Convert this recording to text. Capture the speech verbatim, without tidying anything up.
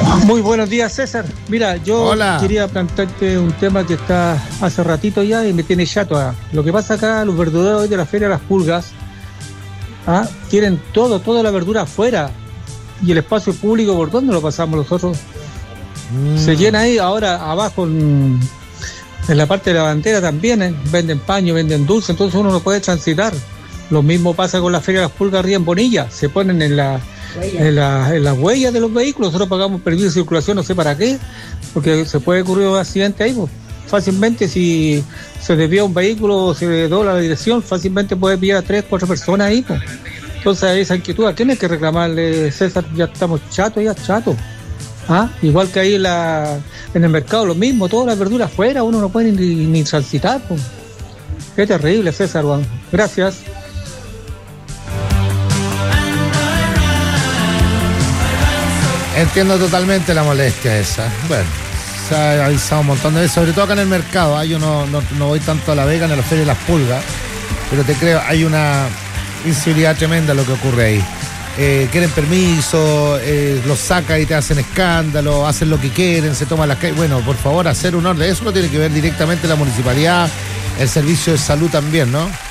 Muy buenos días, César. Mira, yo Hola. quería plantearte un tema que está hace ratito ya y me tiene chato. ¿Ah? Lo que pasa acá, los verduleros hoy de la Feria de las Pulgas, ¿ah? Tienen todo, toda la verdura afuera. Y el espacio público, ¿por dónde lo pasamos nosotros? Mm. Se llena ahí, ahora abajo en, en la parte de la bandera también, ¿eh? Venden paño, venden dulce, entonces uno no puede transitar. Lo mismo pasa con la Feria de las Pulgas arriba en Bonilla, se ponen en la en las en la huellas de los vehículos. Nosotros pagamos permiso de circulación, no sé para qué, porque se puede ocurrir un accidente ahí, pues. Fácilmente, si se desvía un vehículo o se dobla la dirección, fácilmente puede pillar a tres, cuatro personas ahí, pues. Entonces esa inquietud, tiene que reclamarle, César, ya estamos chatos, ya chatos. ¿Ah? Igual que ahí en, la, en el mercado, lo mismo, todas las verduras afuera, uno no puede ni, ni transitar, pues. Qué terrible, César, Juan. Gracias. Entiendo totalmente la molestia esa. Bueno, se ha avisado un montón de veces, sobre todo acá en el mercado. ¿eh? Yo no, no, no voy tanto a La Vega ni a la Feria de las Pulgas, pero te creo, hay una incivilidad tremenda lo que ocurre ahí. Eh, quieren permiso, eh, los sacan y te hacen escándalo, hacen lo que quieren, se toman las calles. Bueno, por favor, hacer un orden. Eso lo tiene que ver directamente la municipalidad, el servicio de salud también, ¿no?